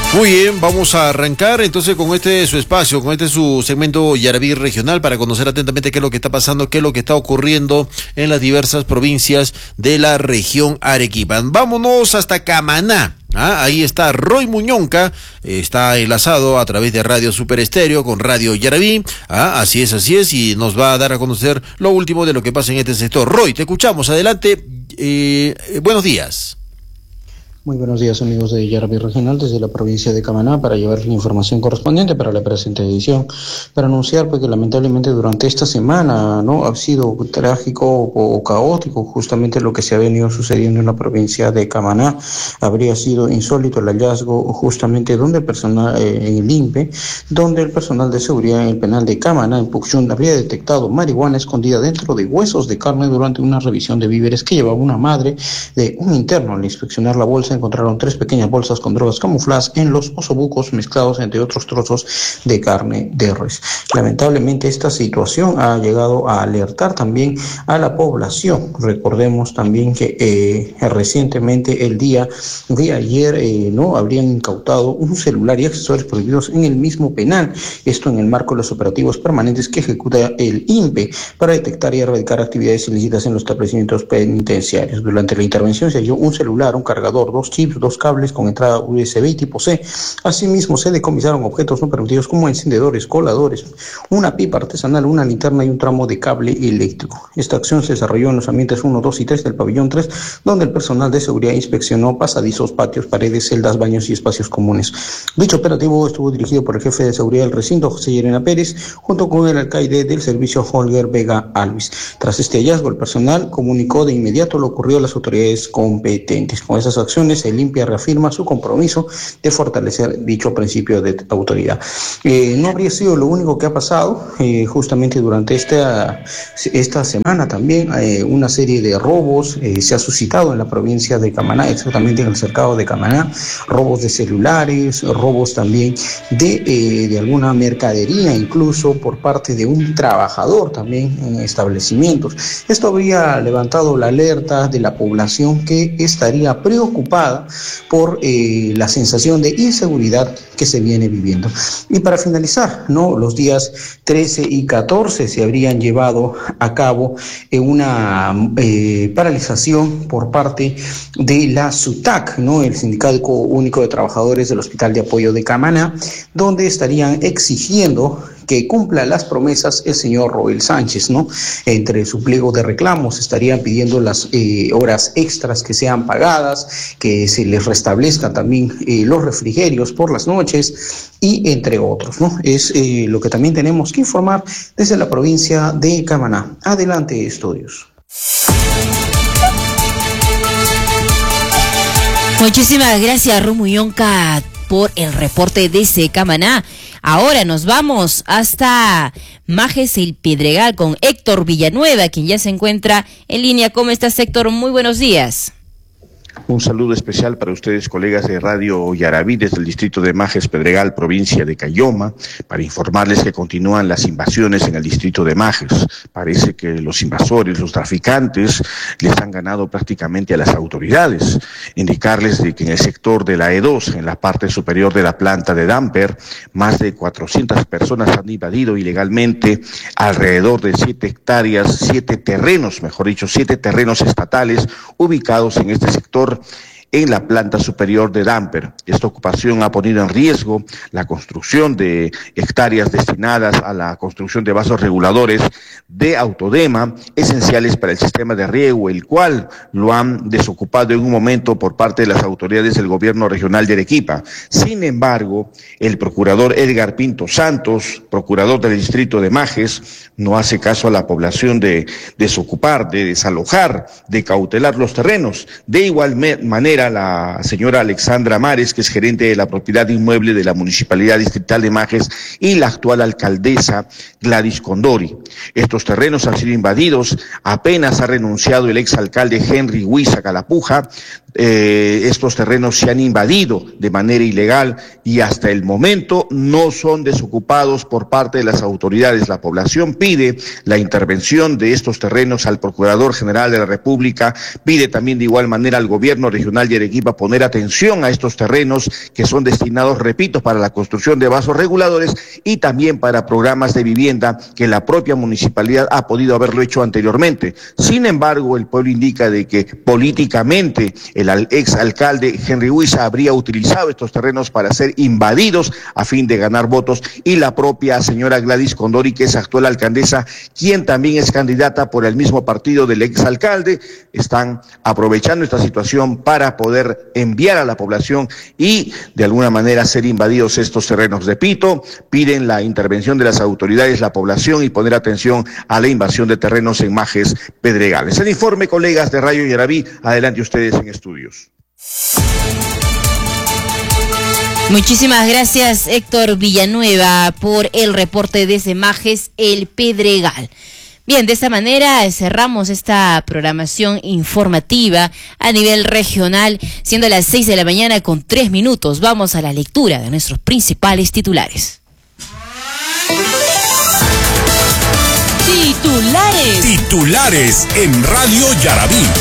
Muy bien, vamos a arrancar entonces con su espacio, con su segmento Yaraví Regional para conocer atentamente qué es lo que está pasando, qué es lo que está ocurriendo en las diversas provincias de la región Arequipa. Vámonos hasta Camaná. Ahí está Roy Muñonca, está enlazado a través de Radio Super Estéreo con Radio Yaraví. Así es, y nos va a dar a conocer lo último de lo que pasa en este sector. Roy, te escuchamos, adelante, buenos días. Muy buenos días, amigos de Yaraví Regional, desde la provincia de Camaná, para llevarles la información correspondiente para la presente edición. Para anunciar que lamentablemente durante esta semana no ha sido trágico o caótico justamente lo que se ha venido sucediendo en la provincia de Camaná. Habría sido insólito el hallazgo justamente donde el personal en el INPE, donde el personal de seguridad en el penal de Camaná, en Puxún, habría detectado marihuana escondida dentro de huesos de carne durante una revisión de víveres que llevaba una madre de un interno. Al inspeccionar la bolsa encontraron 3 pequeñas bolsas con drogas camufladas en los osobucos mezclados entre otros trozos de carne de res. Lamentablemente esta situación ha llegado a alertar también a la población. Recordemos también que recientemente el día de ayer no habrían incautado un celular y accesorios prohibidos en el mismo penal. Esto en el marco de los operativos permanentes que ejecuta el INPE para detectar y erradicar actividades ilícitas en los establecimientos penitenciarios. Durante la intervención se halló un celular, un cargador, 2 chips, 2 cables con entrada USB y tipo C. Asimismo, se decomisaron objetos no permitidos como encendedores, coladores, una pipa artesanal, una linterna y un tramo de cable eléctrico. Esta acción se desarrolló en los ambientes 1, 2 y 3 del pabellón 3, donde el personal de seguridad inspeccionó pasadizos, patios, paredes, celdas, baños y espacios comunes. Dicho operativo estuvo dirigido por el jefe de seguridad del recinto, José Llerena Pérez, junto con el alcaide del servicio, Holger Vega Alvis. Tras este hallazgo, el personal comunicó de inmediato lo ocurrido a las autoridades competentes. Con esas acciones, el INPE reafirma su compromiso de fortalecer dicho principio de autoridad. No habría sido lo único que ha pasado, justamente durante esta semana también una serie de robos se ha suscitado en la provincia de Camaná, exactamente en el cercado de Camaná, robos de celulares, robos también de alguna mercadería, incluso por parte de un trabajador también en establecimientos. Esto habría levantado la alerta de la población que estaría preocupada por la sensación de inseguridad que se viene viviendo. Y para finalizar, los días 13 y 14 se habrían llevado a cabo una paralización por parte de la SUTAC, el Sindicato Único de Trabajadores del Hospital de Apoyo de Camaná, donde estarían exigiendo que cumpla las promesas el señor Roel Sánchez, Entre su pliego de reclamos estarían pidiendo las horas extras que sean pagadas, que se les restablezcan también los refrigerios por las noches y entre otros, Es lo que también tenemos que informar desde la provincia de Camaná. Adelante, estudios. Muchísimas gracias, Roy Muñonca, por el reporte desde Camaná. Ahora nos vamos hasta Majes El Pedregal con Héctor Villanueva, quien ya se encuentra en línea. ¿Cómo estás, Héctor? Muy buenos días. Un saludo especial para ustedes, colegas de Radio Yaraví, desde el distrito de Majes Pedregal, provincia de Cayoma, para informarles que continúan las invasiones en el distrito de Majes. Parece que los invasores, los traficantes, les han ganado prácticamente a las autoridades. Indicarles de que en el sector de la E2, en la parte superior de la planta de Damper, más de 400 personas han invadido ilegalmente alrededor de 7 terrenos estatales ubicados en este sector en la planta superior de Damper. Esta ocupación ha ponido en riesgo la construcción de hectáreas destinadas a la construcción de vasos reguladores de Autodema, esenciales para el sistema de riego, el cual lo han desocupado en un momento por parte de las autoridades del gobierno regional de Arequipa. Sin embargo, el procurador Edgar Pinto Santos, procurador del distrito de Majes, no hace caso a la población de desocupar, de desalojar, de cautelar los terrenos. De igual manera, la señora Alexandra Mares, que es gerente de la propiedad inmueble de la Municipalidad Distrital de Majes, y la actual alcaldesa Gladys Condori. Estos terrenos han sido invadidos, apenas ha renunciado el exalcalde Henry Huiza Calapuja. Estos terrenos se han invadido de manera ilegal y hasta el momento no son desocupados por parte de las autoridades. La población pide la intervención de estos terrenos al Procurador General de la República, pide también de igual manera al gobierno regional Regional de Arequipa poner atención a estos terrenos que son destinados, repito, para la construcción de vasos reguladores y también para programas de vivienda que la propia municipalidad ha podido haberlo hecho anteriormente. Sin embargo, el pueblo indica de que políticamente el exalcalde Henry Huiza habría utilizado estos terrenos para ser invadidos a fin de ganar votos, y la propia señora Gladys Condori, que es actual alcaldesa, quien también es candidata por el mismo partido del exalcalde, están aprovechando esta situación para poder enviar a la población y de alguna manera ser invadidos estos terrenos. Repito, piden la intervención de las autoridades, la población, y poner atención a la invasión de terrenos en Majes Pedregal. Es el informe, colegas de Radio Yarabí. Adelante ustedes en estudios. Muchísimas gracias, Héctor Villanueva, por el reporte desde Majes El Pedregal. Bien, de esta manera cerramos esta programación informativa a nivel regional, siendo las 6 de la mañana con 3 minutos. Vamos a la lectura de nuestros principales titulares. Titulares en Radio Yarabí.